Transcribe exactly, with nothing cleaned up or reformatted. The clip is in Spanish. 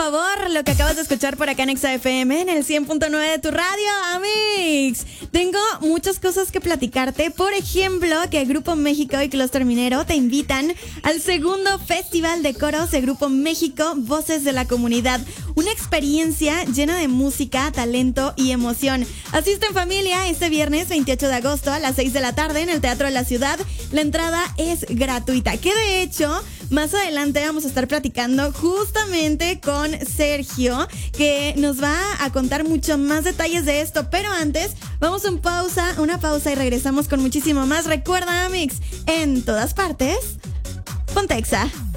favor, lo que acabas de escuchar por acá en Exa F M en el cien punto nueve de tu radio, Amix. Tengo muchas cosas que platicarte. Por ejemplo, que Grupo México y Clúster Minero te invitan al segundo Festival de Coros de Grupo México, Voces de la Comunidad. Una experiencia llena de música, talento y emoción. Asiste en familia este viernes veintiocho de agosto a las seis de la tarde en el Teatro de la Ciudad. La entrada es gratuita, que de hecho, más adelante vamos a estar platicando justamente con Sergio, que nos va a contar mucho más detalles de esto. Pero antes, vamos a una pausa, una pausa y regresamos con muchísimo más. Recuerda, Amix, en todas partes, ponte Exa.